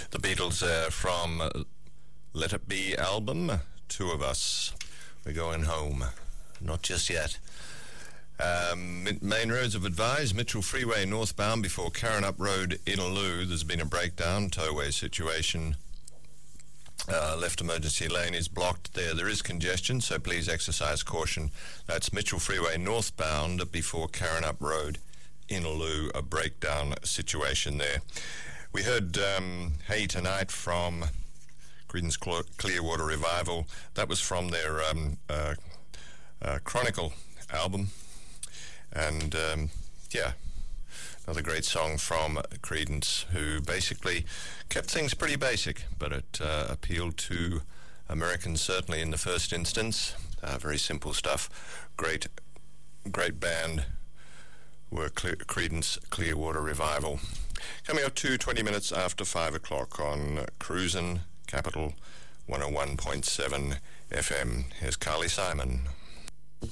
The Beatles from Let It Be album, Two of Us. We're going home. Not just yet. Main roads have advised Mitchell Freeway northbound before Karrinyup Road, Innaloo. There's been a breakdown, tow-away situation. Left emergency lane is blocked there. There is congestion, so please exercise caution. That's Mitchell Freeway northbound before Karrinyup Road, Innaloo, a breakdown situation there. We heard Hey Tonight from Creedence Clearwater Revival. That was from their Chronicle album. And another great song from Creedence, who basically kept things pretty basic, but it appealed to Americans certainly in the first instance. Very simple stuff. Great band were Creedence Clearwater Revival. Coming up to 20 minutes after 5 o'clock on Cruisin' Capital 101.7 FM. Here's Carly Simon.